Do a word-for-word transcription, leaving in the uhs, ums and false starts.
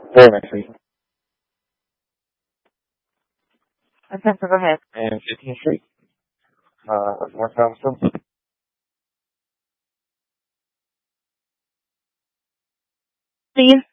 Very nicely. Okay, so go ahead. And fifteenth Street. Uh, North Galveston. Please.